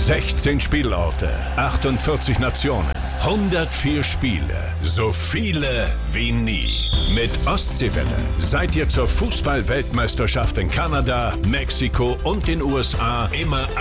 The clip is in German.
16 Spielorte, 48 Nationen, 104 Spiele, so viele wie nie. Mit Ostseewelle seid ihr zur Fußball-Weltmeisterschaft in Kanada, Mexiko und den USA immer